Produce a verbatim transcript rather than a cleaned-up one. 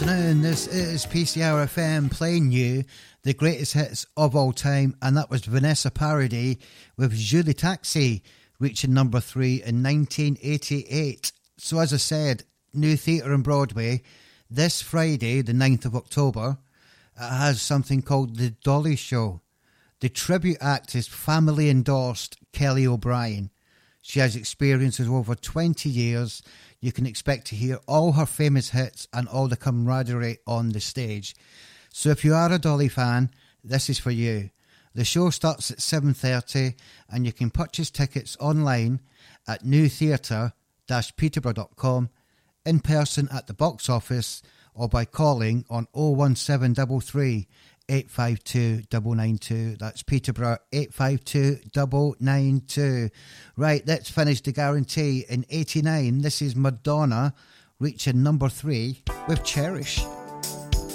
afternoon. This is P C R F M playing you the greatest hits of all time, and that was Vanessa Paradis with Julie Taxi, reaching number three in nineteen eighty-eight. So as I said, New Theatre on Broadway, this Friday, the ninth of October, it has something called The Dolly Show. The tribute act is family endorsed Kelly O'Brien. She has experience of over twenty years. You can expect to hear all her famous hits and all the camaraderie on the stage. So if you are a Dolly fan, this is for you. The show starts at seven thirty and you can purchase tickets online at new theatre dash peterborough dot com, in person at the box office, or by calling on oh one seven three three, eight five two nine nine two. That's Peterborough, eight five two nine nine two. Right, let's finish the guarantee. In eighty-nine, this is Madonna reaching number three with Cherish.